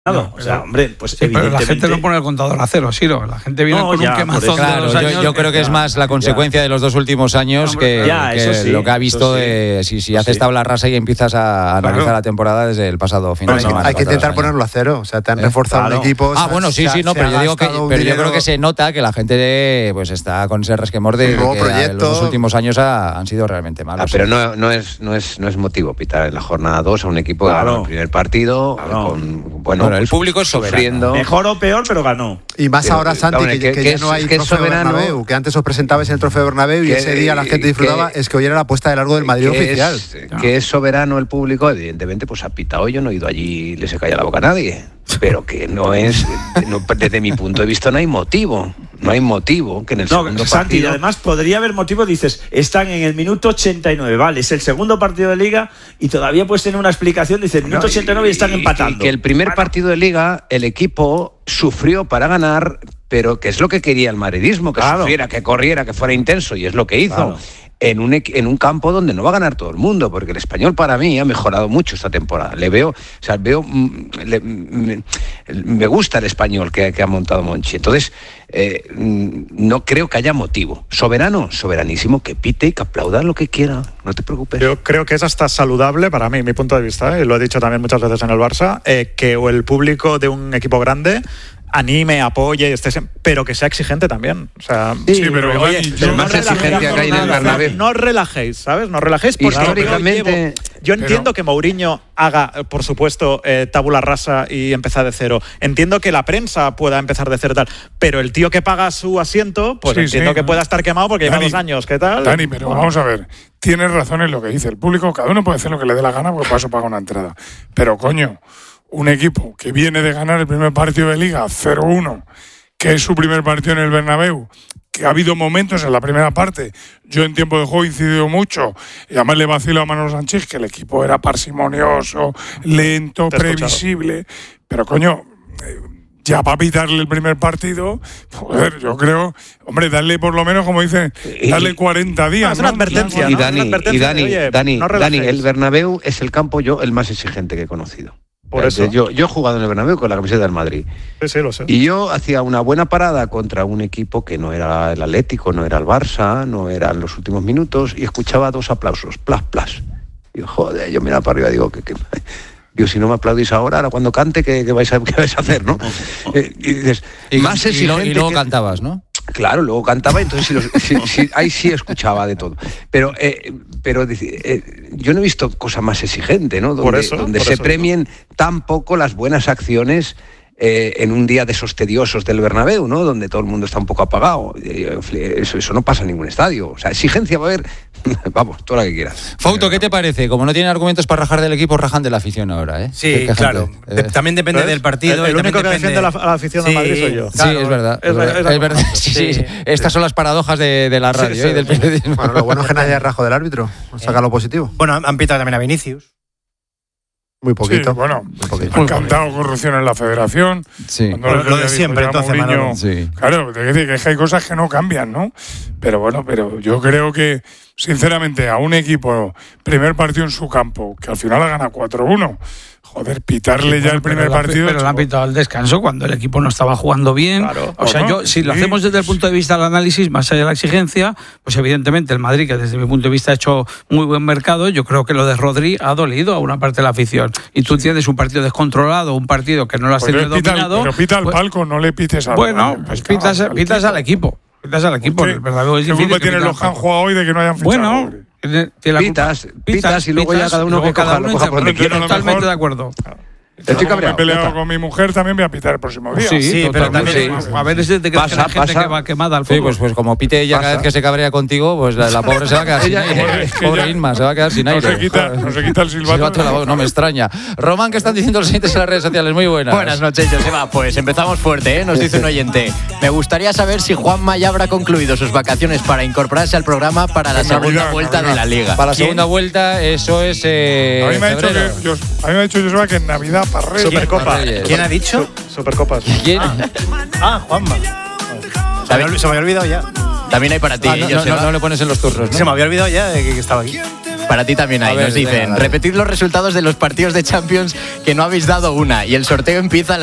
No, o sea, hombre, pues sí, evidentemente. Pero la gente no pone el contador a cero, Siro. La gente viene con un quemazón de los años. Yo creo que es más la consecuencia de los 2 últimos años que lo que ha visto de si haces tabla rasa y empiezas a analizar la temporada desde el pasado final de semana. Hay que intentar ponerlo a cero. O sea, te han reforzado el equipo. Bueno, sí, pero yo digo que yo creo que se nota que la gente pues está con ese resquemor de que los 2 últimos años han sido realmente malos. Pero no es motivo pitar en la jornada 2 a un equipo que ganó el primer partido Bueno, el público es soberano. Mejor o peor, pero ganó. Y más ahora, Santi, que ya no hay trofeo Bernabéu, que antes os presentabais en el trofeo Bernabéu y ese día la gente disfrutaba, es que hoy era la puesta de largo del Madrid oficial. Que es soberano el público, evidentemente, pues ha pitado. Yo no he ido allí y le se calla la boca a nadie. Pero que no es, desde mi punto de vista no hay motivo. No hay motivo que en el segundo Santi, partido... y además podría haber motivo, dices, están en el minuto 89, vale, es el segundo partido de Liga y todavía puedes tener una explicación, dices, minuto 89 y están empatando. Y que el primer partido de Liga, el equipo sufrió para ganar, pero que es lo que quería el madridismo, que sufriera, que corriera, que fuera intenso, y es lo que hizo. Claro. En un campo donde no va a ganar todo el mundo, porque el Español para mí ha mejorado mucho esta temporada. Me gusta el Español que ha montado Monchi. Entonces, no creo que haya motivo. Soberanísimo, que pite y que aplauda lo que quiera. No te preocupes. Yo creo que es hasta saludable para mí, mi punto de vista, y lo he dicho también muchas veces en el Barça, que el público de un equipo grande anime, apoye, pero que sea exigente también. O sea, sí, pero oye, más exigencia que hay en el Bernabéu. No os relajéis, ¿sabes? No os relajéis porque históricamente. Yo entiendo que Mourinho haga, por supuesto, tabula rasa y empezar de cero. Entiendo que la prensa pueda empezar de cero tal, pero el tío que paga su asiento, pues entiendo que pueda estar quemado porque lleva 2 años. ¿Qué tal? Dani, pero vamos a ver. Tienes razón en lo que dice el público. Cada uno puede hacer lo que le dé la gana porque para eso paga una entrada. Pero coño, un equipo que viene de ganar el primer partido de Liga 0-1, que es su primer partido en el Bernabéu, que ha habido momentos en la primera parte, yo en tiempo de juego he incidido mucho, y además le vacilo a Manolo Sánchez que el equipo era parsimonioso, lento, previsible, pero coño, ya para pitarle el primer partido, joder, yo creo, hombre, darle por lo menos, como dicen, darle 40 días. Es una advertencia, ¿no? Dani, el Bernabéu es el campo el más exigente que he conocido. Por eso. Yo he jugado en el Bernabéu con la camiseta del Madrid. Sí, lo sé. Y yo hacía una buena parada contra un equipo que no era el Atlético, no era el Barça, no eran los últimos minutos, y escuchaba 2 aplausos, plas, plas. Y joder, yo miraba para arriba y digo, digo, si no me aplaudís ahora cuando cante, ¿qué vais a hacer, no? Y dices, más exigente. Y luego cantabas, ¿no? Claro, luego cantaba, entonces ahí sí escuchaba de todo. Pero yo no he visto cosa más exigente, ¿no? Donde se premien tan poco las buenas acciones en un día de esos tediosos del Bernabéu, ¿no? Donde todo el mundo está un poco apagado. Eso no pasa en ningún estadio. O sea, exigencia va a haber, vamos, toda la que quieras. Fauto, ¿qué te parece? Como no tienen argumentos para rajar del equipo, rajan de la afición ahora, ¿eh? Sí, claro. También depende del partido. El único que defiende a la afición de Madrid soy yo. Claro, sí, es verdad. Es verdad. Sí. Estas son las paradojas de la radio y del periodismo. Bueno, lo bueno es que nadie rajo del árbitro. Saca lo positivo. Bueno, han pitado también a Vinicius. Muy poquito. Sí, bueno, han cantado corrupción en la federación. Sí. Lo de siempre, entonces, Manolo. Sí. Claro, que hay cosas que no cambian, ¿no? Pero bueno, yo creo que, sinceramente, a un equipo, primer partido en su campo, que al final ha ganado 4-1, joder, pitarle ya el primer partido. Pero lo han pitado al descanso cuando el equipo no estaba jugando bien. Claro, o sea, si lo hacemos desde el punto de vista del análisis, más allá de la exigencia, pues evidentemente el Madrid, que desde mi punto de vista ha hecho muy buen mercado, yo creo que lo de Rodri ha dolido a una parte de la afición. Y tú tienes un partido descontrolado, un partido que no lo has tenido dominado. Pero pita al palco, no le pites al Bueno, pues pitas al equipo. Pitas al equipo. ¿Qué culpa tienen los que han jugado hoy de que no hayan fichado? Bueno, pitas y luego ya cada uno que coja por donde quiera. Totalmente de acuerdo. Estoy cabreado. Me he peleado con mi mujer, también voy a pitar el próximo día. Sí, pero también. A ver, es de que la gente que va quemada al fútbol. Sí, pues como pite ella cada vez que se cabrea contigo, pues la pobre se va a quedar sin aire. Pobre Inma, se va a quedar sin aire. No se quita el silbato. No me extraña. Román, ¿qué están diciendo los siguientes en las redes sociales? Muy buenas. Buenas noches, Joseba. Pues empezamos fuerte, ¿eh? Nos dice un oyente. Me gustaría saber si Juanma ya habrá concluido sus vacaciones para incorporarse al programa para la segunda vuelta de la Liga. Para la segunda vuelta, eso es. A mí me ha dicho Joseba que en Navidad para Reyes. Supercopa. ¿Quién ha dicho? Supercopas. ¿Quién? Juanma. Se me había olvidado ya. También hay para ti. No le pones en los turnos, ¿no? Se me había olvidado ya de que estaba aquí. Para ti también hay. Nos dicen, repetid los resultados de los partidos de Champions que no habéis dado una y el sorteo empieza